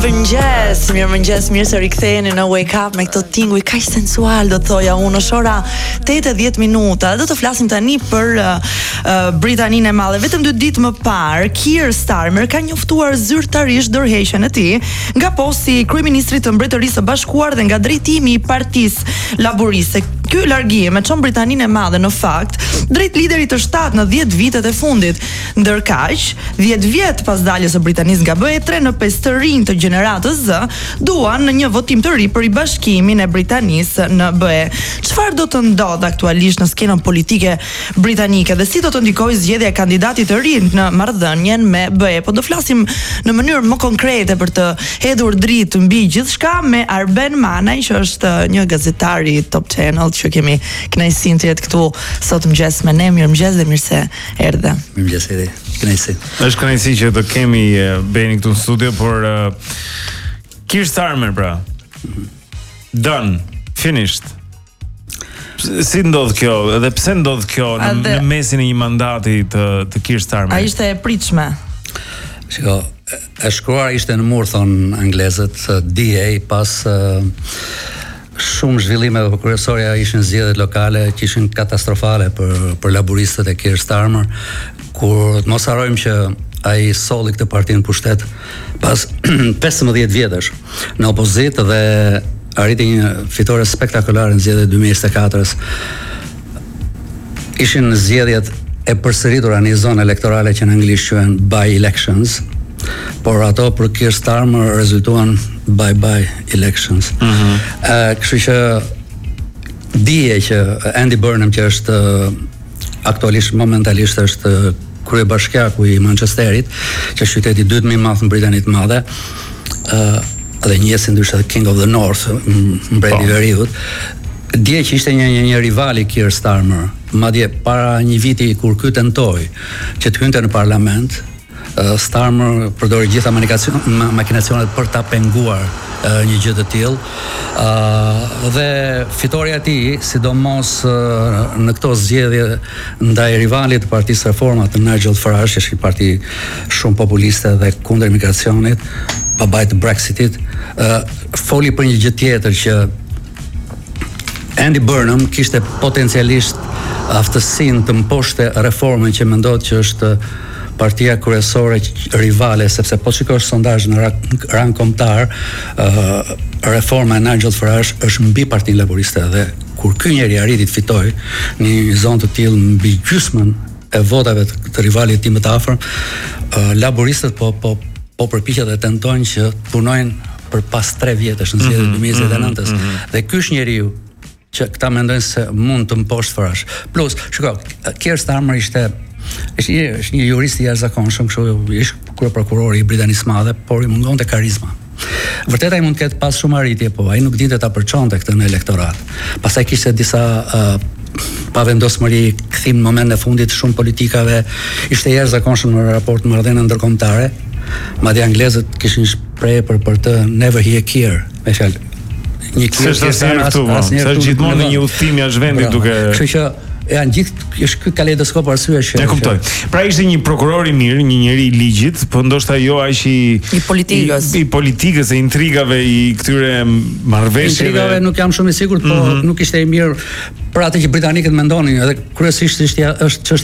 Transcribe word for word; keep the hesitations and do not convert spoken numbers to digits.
Mirëmëngjes, mirëmëngjes, mirë se riktheheni në Wake Up me këto tinguj kaq sensual, do thoja unë, është ora tetë e dhjetë minuta. Do të flasim tani për uh, uh, Britaninë e Madhe. Vetëm dy ditë më parë, Keir Starmer ka njoftuar zyrtarisht dorëheqjen e tij nga posti i kryeministrit të Mbretërisë së Bashkuar dhe nga drejtimi i Partisë Laboriste. Ky largim e çon Britaninë e Madhe në fakt drejt liderit të shtatë në dhjetë vitet e fundit. Ndërkaq, dhjetë vjet pas daljes së Britanisë nga B E, tre në pesë të rinj të gjeneratës Z duan në një votim të ri për i bashkimin e Britanisë në B E. Çfarë do të ndodh aktualisht në skenën politike britanike dhe si do të ndikojë zgjedhja e kandidatit të ri në marrëdhënien me B E? Po do flasim në mënyrë më konkrete për të hedhur dritë mbi gjithçka me Arben Manaj, që është një gazetar i Top Channel, që kemi kënaqësinë të jetë këtu sot mëngjes me ne. Mirëmëngjes dhe mirë se erdhe. Mirëmëngjes Edi. Kënaqësi. Është kënaqësi që të kemi Beni këtu në studio, por uh, Keir Starmer pra. Done, finished. Si ndodh kjo? Edhe pse ndodh kjo në, në mesin e një mandati të të Keir Starmer? A ishte e pritshme? Shiko, e shkruar ishte në mur, thon anglezët, D A pas uh, shumë zhvillime kryesorja ishin zgjedhjet lokale që ishin katastrofale për për laboristët e Keir Starmer, kur mos harrojmë që ai solli këtë partinë në pushtet pas pesëmbëdhjetë vjetësh në opozitë dhe arriti një fitore spektakolare në zgjedhjet dy mijë e njëzet e katër. Ishin zgjedhjet e përsëritura në një zonë elektorale që në anglisht quhen by elections, por ato për Keir Starmer rezultuan bye-bye elections. Mm-hmm. Uh, kështu që dije që Andy Burnham, që është aktualisht momentalisht është kryebashkiaku i Manchesterit, që është qyteti i dytë më i madh në Britaninë të Madhe, uh, dhe njesin ndyshta King of the North, mbreti i veriut, dje që ishte një, një, një rival i Keir Starmer, madje para një viti kur ky tentoi që të hynte në parlament, Starmer përdori gjitha makinacionet për ta penguar uh, një gjë të tillë. Uh, dhe fitoria e tij, sidomos uh, në këto zgjedhje ndaj rivalit të Partisë Reformat të Nigel Farage, që është një parti shumë populiste dhe kundër migracionit, babait të Brexitit, uh, foli për një gjë tjetër, që Andy Burnham kishte potencialisht aftësinë të mposhte reformën që mendohet që është partia kryesore rivale, sepse po shikosh sondazh në rang kombëtar, uh, reforma e Nigel Farage është mbi Partinë Laboriste, dhe kur ky njeri arriti të fitojë në një zonë të tillë mbi gjysmën e votave të, të rivalit tim të afërm, uh, laboristët po po po përpiqen dhe tentojnë që punojnë për pas tre vjetësh në zgjedhjet dy mijë e njëzet e nëntës. Mm-hmm. Dhe ky është njeriu që këta mendojnë se mund të mposhtë Farage. Plus, shiko, Keir Starmer ishte është një, është një jurist i jashtëzakonshëm, kështu ishte kryeprokurori i Britanisë së Madhe, por i mungonte karizma. Vërtet ai mund të ketë pas shumë arritje, po ai nuk dinte ta përçonte këtë në elektorat. Pastaj kishte disa uh, pavendosmëri, kthim në moment në fundit shumë politikave, ishte i jashtëzakonshëm në raport të marrëdhënieve ndërkombëtare. Madje anglezët kishin shprehje për për të never hear Keir, me fjalë një Keir që është gjithmonë në një udhtim jashtë vendit duke. Kështu që janë gjithë, është ky kaleidoskop arsyesh. E kuptoj. Pra ishte një prokuror i mirë, një njeri i ligjit, po ndoshta jo aq i i politikës, i, i politikës e intrigave, i këtyre marrëveshjeve. Intrigave nuk jam shumë i sigurt, po mm-hmm. nuk ishte i mirë për atë që britanikët mendonin, edhe kryesisht është është çështja